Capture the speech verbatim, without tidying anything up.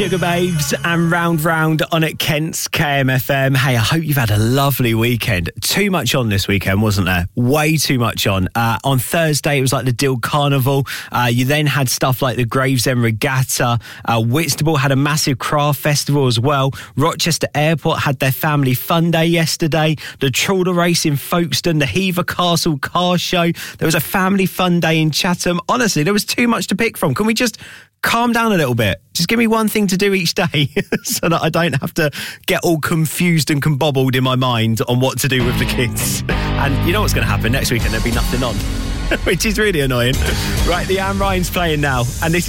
Sugar Babes and Round Round on at Kent's K M F M. Hey, I hope you've had a lovely weekend. Too much on this weekend, wasn't there? Way too much on. Uh, on Thursday, it was like the Dill Carnival. Uh, you then had stuff like the Gravesend Regatta. Uh, Whitstable had a massive craft festival as well. Rochester Airport had their family fun day yesterday. The Trawler Race in Folkestone. The Hever Castle Car Show. There was a family fun day in Chatham. Honestly, there was too much to pick from. Can we just calm down a little bit? Just give me one thing to do each day so that I don't have to get all confused and combobbled in my mind on what to do with the kids. And you know what's going to happen next weekend? There'll be nothing on, which is really annoying. Right, the Am Ryan's playing now, and this is